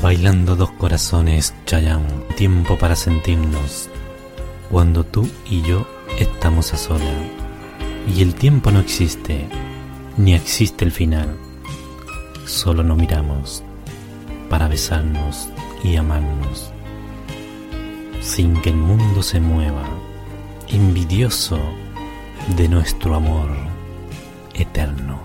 Bailando dos corazones, Chayanne, tiempo para sentirnos. Cuando tú y yo estamos a solas. Y el tiempo no existe, ni existe el final. Solo nos miramos para besarnos y amarnos. Sin que el mundo se mueva, envidioso de nuestro amor eterno.